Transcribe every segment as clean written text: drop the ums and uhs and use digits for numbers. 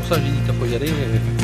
ça j'ai dit qu'il faut y aller.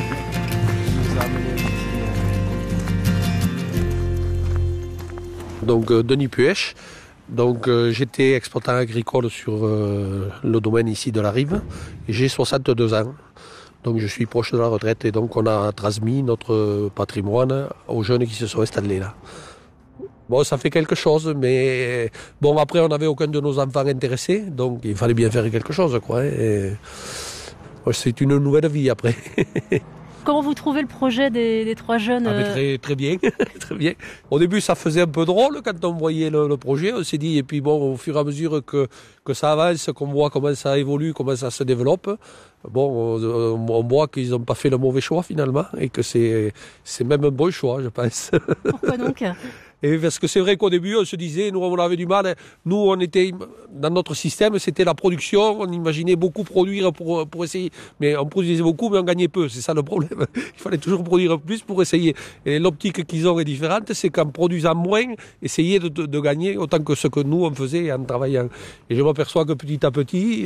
Donc Denis Puech. Donc j'étais exploitant agricole sur le domaine ici de la Rive. Et j'ai 62 ans. Donc je suis proche de la retraite et donc on a transmis notre patrimoine aux jeunes qui se sont installés là. Bon, ça fait quelque chose, mais bon, après on n'avait aucun de nos enfants intéressés, donc il fallait bien faire quelque chose, quoi. Et c'est une nouvelle vie après. Comment vous trouvez le projet des trois jeunes Très, très bien, très bien. Au début, ça faisait un peu drôle quand on voyait le projet. On s'est dit, et puis bon, au fur et à mesure que ça avance, qu'on voit comment ça évolue, comment ça se développe, bon, on voit qu'ils n'ont pas fait le mauvais choix finalement, et que c'est même un bon choix, je pense. Pourquoi donc ? Et parce que c'est vrai qu'au début, on se disait, nous, on avait du mal. Nous, on était, dans notre système, c'était la production. On imaginait beaucoup produire pour essayer. Mais on produisait beaucoup, mais on gagnait peu. C'est ça le problème. Il fallait toujours produire plus pour essayer. Et l'optique qu'ils ont est différente. C'est qu'en produisant moins, essayer de gagner autant que ce que nous, on faisait en travaillant. Et je m'aperçois que petit à petit,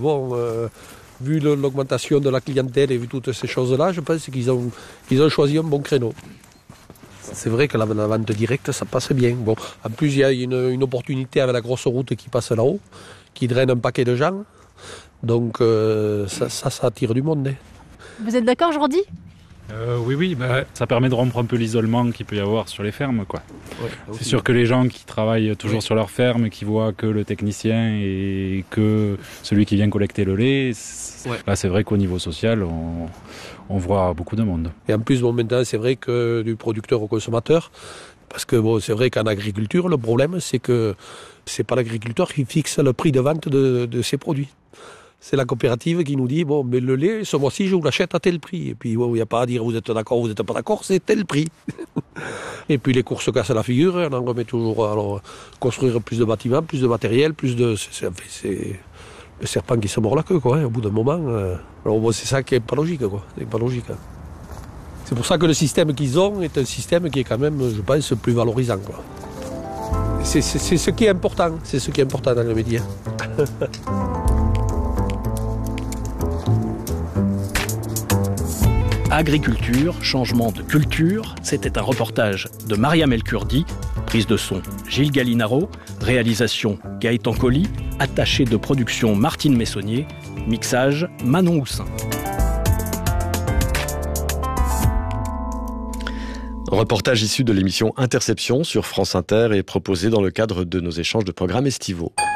vu l'augmentation de la clientèle et vu toutes ces choses-là, je pense qu'ils ont choisi un bon créneau. C'est vrai que la vente directe, ça passe bien. Bon, en plus, il y a une opportunité avec la grosse route qui passe là-haut, qui draine un paquet de gens. Donc, ça attire du monde. Vous êtes d'accord, Jordi ? Oui, ça permet de rompre un peu l'isolement qu'il peut y avoir sur les fermes, quoi. Ouais, c'est sûr que les gens qui travaillent toujours sur leur ferme, qui voient que le technicien et que celui qui vient collecter le lait, là c'est vrai qu'au niveau social, on voit beaucoup de monde. Et en plus, maintenant, c'est vrai que du producteur au consommateur, parce que bon, c'est vrai qu'en agriculture, le problème, c'est que c'est pas l'agriculteur qui fixe le prix de vente de ses produits. C'est la coopérative qui nous dit, bon, mais le lait, ce mois-ci, je vous l'achète à tel prix. Et puis, il n'y a pas à dire, vous êtes d'accord, vous n'êtes pas d'accord, c'est tel prix. Et puis, les cours se cassent la figure, on en remet toujours, alors, construire plus de bâtiments, plus de matériel, plus de... C'est le serpent qui se mord la queue, quoi, au bout d'un moment. Alors, bon, c'est ça qui n'est pas logique, quoi. C'est pas logique. C'est pour ça que le système qu'ils ont est un système qui est quand même, je pense, plus valorisant, quoi. C'est ce qui est important, c'est ce qui est important dans le média. Agriculture, changement de culture, c'était un reportage de Mariam El Kurdi, prise de son Gilles Gallinaro, réalisation Gaëtan Colli, attaché de production Martine Messonnier, mixage Manon Houssin. Reportage issu de l'émission Interception sur France Inter et proposé dans le cadre de nos échanges de programmes estivaux.